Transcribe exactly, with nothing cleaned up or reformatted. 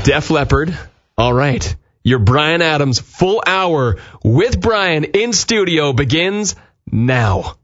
Def Leppard. All right. Your Bryan Adams full hour with Bryan in studio begins now.